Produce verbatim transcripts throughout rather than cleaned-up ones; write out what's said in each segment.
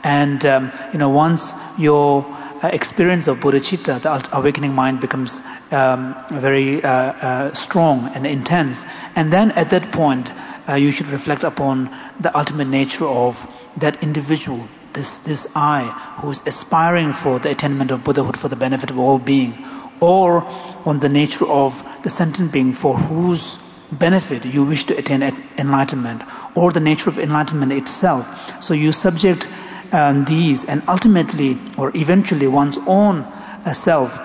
And um, you know, once your uh, experience of bodhicitta, the awakening mind, becomes um, very uh, uh, strong and intense, and then at that point uh, you should reflect upon the ultimate nature of that individual, this this I who is aspiring for the attainment of Buddhahood for the benefit of all being, or on the nature of the sentient being for whose benefit you wish to attain enlightenment, or the nature of enlightenment itself. So you subject um, these and ultimately or eventually one's own uh, self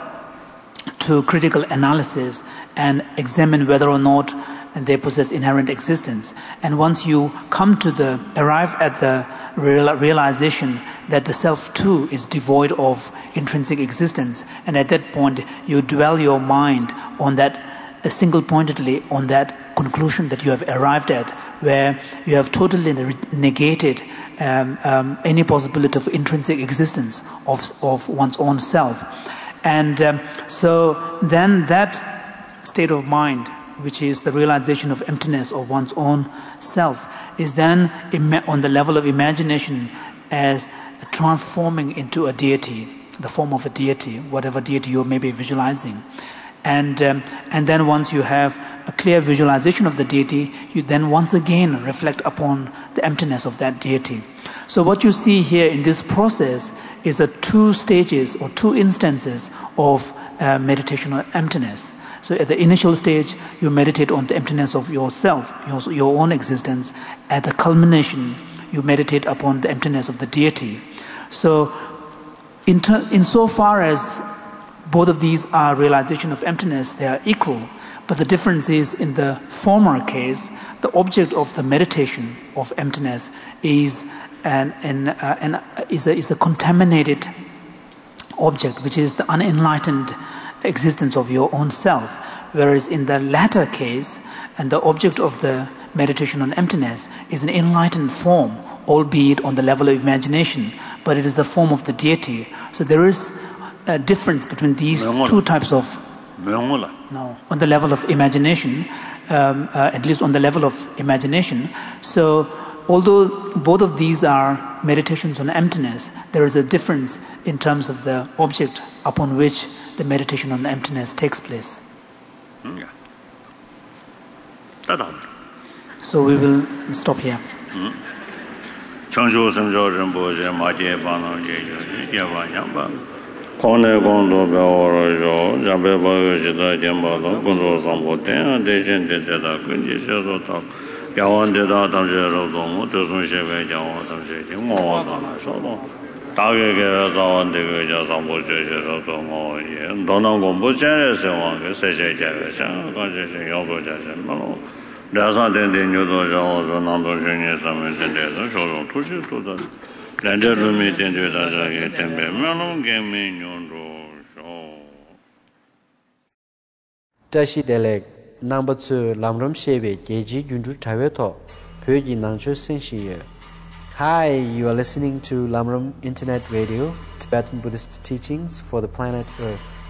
to critical analysis and examine whether or not they possess inherent existence. And once you come to the arrive at the real, realization that the self too is devoid of intrinsic existence, and at that point you dwell your mind on that uh, single pointedly on that conclusion that you have arrived at, where you have totally negated um, um, any possibility of intrinsic existence of, of one's own self. And um, so then that state of mind, which is the realization of emptiness of one's own self, is then on the level of imagination as transforming into a deity, the form of a deity, whatever deity you may be visualizing. And um, and then once you have a clear visualization of the deity, you then once again reflect upon the emptiness of that deity. So what you see here in this process is the two stages or two instances of uh, meditation on emptiness. So at the initial stage, you meditate on the emptiness of yourself, your, your own existence. At the culmination, you meditate upon the emptiness of the deity. So in ter- insofar as both of these are realization of emptiness, they are equal. But the difference is, in the former case, the object of the meditation of emptiness is an, an, uh, an is a, is a contaminated object, which is the unenlightened existence of your own self. Whereas in the latter case, and the object of the meditation on emptiness is an enlightened form, albeit on the level of imagination, but it is the form of the deity. So there is a difference between these two types of no on the level of imagination, um, uh, at least on the level of imagination. So although both of these are meditations on emptiness, there is a difference in terms of the object upon which the meditation on emptiness takes place. Yeah. So we will stop here. Changjo Samjo Rinpoche Maje Bano Yava Yamba Kone Gondo Beoro Jabe Bayo Jida Jambalo Gondo Sambo Ten Dejen de Deda Kundi Sezo Yawan Deda Tamje Rodomo Tosun Sheve Yawan Tamje Mo Dana Sodo Tage Zawan de Sambo Jeje Rodomo Dona Gombo Jere Sewan Seje Jave Shan Gaje Yozo Jaje Malo Dasa de Nudo Jao Nando Junior Samen de Shoro Tushi to the Lander Rumi Tendu Daja Tembe Melon Game Yondo Show Tashi Delek number two Lamram Shebe Geji Junju Taveto Pyoji Nangcho Senshi. Hi, you are listening to Lamram Internet Radio, Tibetan Buddhist teachings for the planet Earth.